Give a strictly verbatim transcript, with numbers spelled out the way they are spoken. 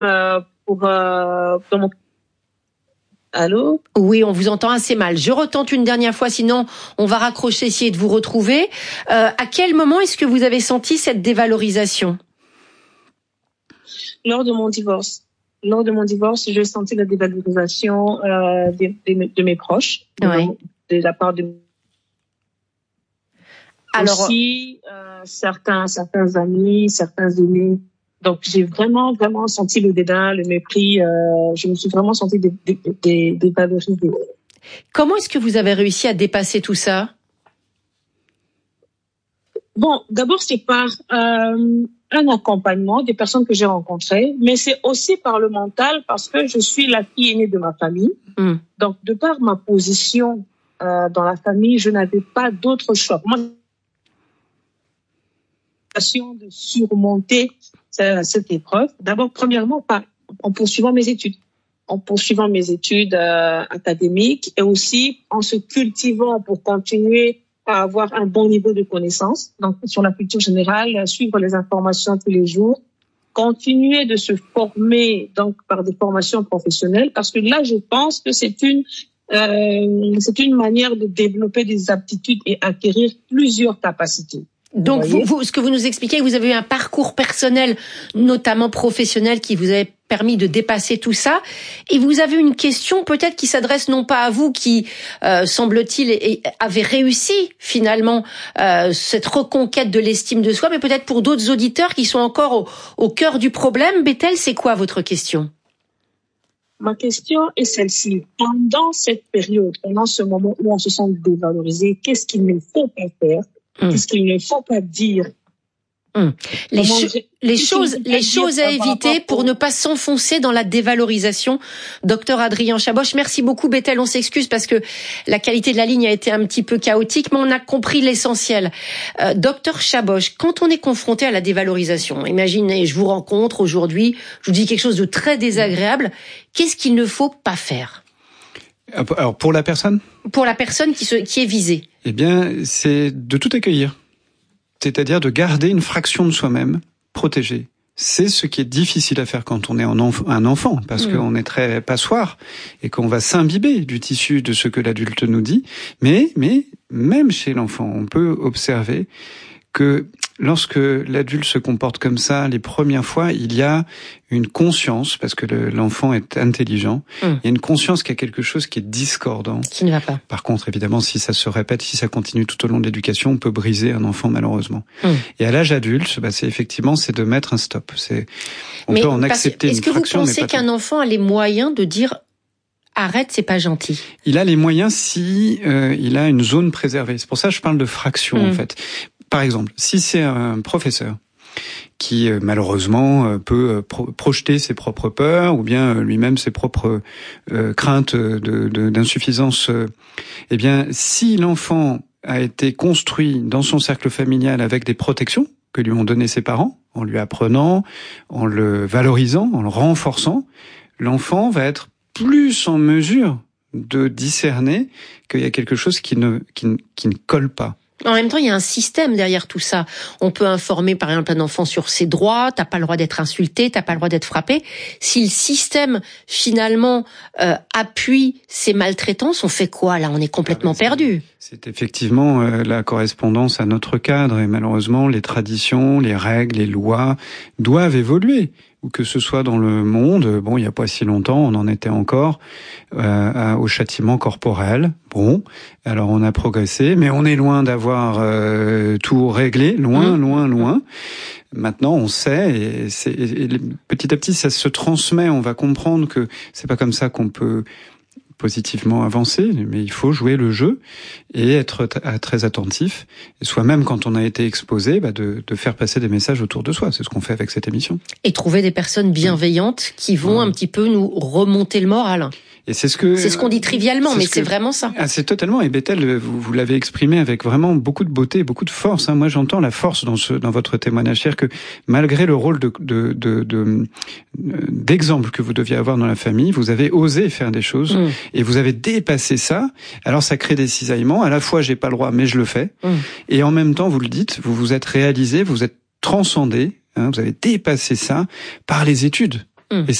euh, pour, euh, pour mon... Allô? Oui, on vous entend assez mal. Je retente une dernière fois, sinon on va raccrocher, essayer de vous retrouver. Euh, à quel moment est-ce que vous avez senti cette dévalorisation? Lors de mon divorce. Lors de mon divorce, j'ai senti la dévalorisation euh, de, de, de mes proches, de, oui. de la part de Alors, aussi euh, certains certains amis, certains aînés. Donc j'ai vraiment vraiment senti le dédain, le mépris. Euh, je me suis vraiment sentie dé, dé, dé, dévalorisée. Comment est-ce que vous avez réussi à dépasser tout ça? Bon, d'abord c'est par euh, un accompagnement des personnes que j'ai rencontrées, mais c'est aussi par le mental parce que je suis la fille aînée de ma famille. Mm. Donc de par ma position euh, dans la famille, je n'avais pas d'autre choix. Moi, de surmonter cette épreuve. D'abord, premièrement, par, en poursuivant mes études, en poursuivant mes études euh, académiques et aussi en se cultivant pour continuer à avoir un bon niveau de connaissance. Donc, sur la culture générale, suivre les informations tous les jours, continuer de se former donc par des formations professionnelles, parce que là, je pense que c'est une euh, c'est une manière de développer des aptitudes et acquérir plusieurs capacités. Donc, vous, vous, ce que vous nous expliquez, vous avez eu un parcours personnel, notamment professionnel, qui vous a permis de dépasser tout ça. Et vous avez une question peut-être qui s'adresse non pas à vous, qui, euh, semble-t-il, avait réussi finalement euh, cette reconquête de l'estime de soi, mais peut-être pour d'autres auditeurs qui sont encore au, au cœur du problème. Bethel, c'est quoi votre question? Ma question est celle-ci. Pendant cette période, pendant ce moment où on se sent dévalorisé, qu'est-ce qu'il ne faut pas faire? Qu'est-ce qu'il ne faut pas dire? Hum. Les, cho- les choses, les choses à éviter pour ne pas s'enfoncer dans la dévalorisation. Docteur Adrien Chaboch, merci beaucoup. Bethel, on s'excuse parce que la qualité de la ligne a été un petit peu chaotique, mais on a compris l'essentiel. Euh, Docteur Chaboch, quand on est confronté à la dévalorisation, imaginez, je vous rencontre aujourd'hui, je vous dis quelque chose de très désagréable, qu'est-ce qu'il ne faut pas faire? Alors, pour la personne? Pour la personne qui, se, qui est visée. Eh bien, c'est de tout accueillir. C'est-à-dire de garder une fraction de soi-même protégée. C'est ce qui est difficile à faire quand on est un enfant, parce mmh. qu'on est très passoire et qu'on va s'imbiber du tissu de ce que l'adulte nous dit. Mais, mais, même chez l'enfant, on peut observer que lorsque l'adulte se comporte comme ça, les premières fois, il y a une conscience, parce que le, l'enfant est intelligent, mmh. il y a une conscience qu'il y a quelque chose qui est discordant. Qui ne va pas. Par contre, évidemment, si ça se répète, si ça continue tout au long de l'éducation, on peut briser un enfant, malheureusement. Mmh. Et à l'âge adulte, bah, c'est effectivement, c'est de mettre un stop. C'est, on mais peut en accepter une fraction, mais pas Est-ce que vous pensez qu'un tout. enfant a les moyens de dire arrête, c'est pas gentil? Il a les moyens si euh, il a une zone préservée. C'est pour ça que je parle de fraction, mmh. en fait. Par exemple, si c'est un professeur qui euh, malheureusement euh, peut euh, pro- projeter ses propres peurs ou bien euh, lui-même ses propres euh, craintes de, de, d'insuffisance, euh, eh bien, si l'enfant a été construit dans son cercle familial avec des protections que lui ont donné ses parents, en lui apprenant, en le valorisant, en le renforçant, l'enfant va être plus en mesure de discerner qu'il y a quelque chose qui ne, qui, qui ne colle pas. En même temps, il y a un système derrière tout ça. On peut informer, par exemple, un enfant sur ses droits. T'as pas le droit d'être insulté, t'as pas le droit d'être frappé. Si le système, finalement, euh, appuie ces maltraitances, on fait quoi, là? On est complètement ah ben perdu. C'est effectivement euh, la correspondance à notre cadre. Et malheureusement, les traditions, les règles, les lois doivent évoluer. Ou que ce soit dans le monde, bon, il n'y a pas si longtemps, on en était encore euh, au châtiment corporel. Bon, alors on a progressé, mais on est loin d'avoir euh, tout réglé, loin, mmh. loin, loin. Maintenant, on sait, et, c'est, et petit à petit, ça se transmet. On va comprendre que c'est pas comme ça qu'on peut positivement avancer, mais il faut jouer le jeu et être t- très attentif. Et soi-même, quand on a été exposé, bah de, de faire passer des messages autour de soi. C'est ce qu'on fait avec cette émission. Et trouver des personnes bienveillantes qui vont ouais. un petit peu nous remonter le moral. Et c'est ce que c'est ce qu'on dit trivialement, c'est mais c'est que, vraiment ça. Ah, c'est totalement. Et Bethel, vous, vous l'avez exprimé avec vraiment beaucoup de beauté, et beaucoup de force. Hein. Moi, j'entends la force dans ce, dans votre témoignage, c'est-à-dire que malgré le rôle de, de, de, de d'exemple que vous deviez avoir dans la famille, vous avez osé faire des choses mmh. et vous avez dépassé ça. Alors, ça crée des cisaillements. À la fois, j'ai pas le droit, mais je le fais. Mmh. Et en même temps, vous le dites, vous vous êtes réalisé, vous vous êtes transcendé. Hein, vous avez dépassé ça par les études. Mmh. Et